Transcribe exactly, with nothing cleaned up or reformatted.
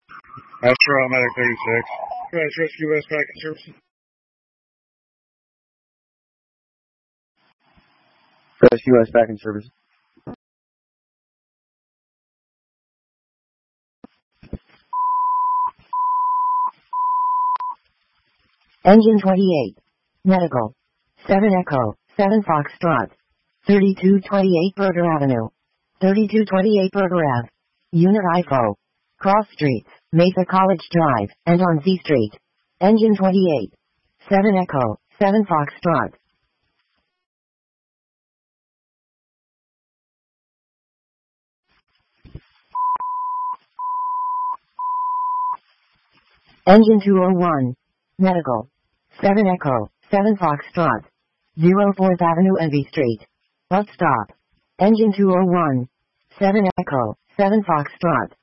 Astro Medic thirty-six. Crash Rescue West Package Services. Rescue West Package Services. Engine twenty-eight. Medical. seven Echo, seven Foxtrot. thirty-two twenty-eight Burger Avenue. thirty-two twenty-eight Burger Ave. Unit I F O. Cross Streets, Mesa College Drive, and on Z Street. Engine twenty-eight. seven Echo, seven Foxtrot. Engine two oh one. Medical. seven Echo, seven Foxtrot. zero fourth Avenue and V Street. Bus stop. Engine two oh one. seven Echo, seven Foxtrot.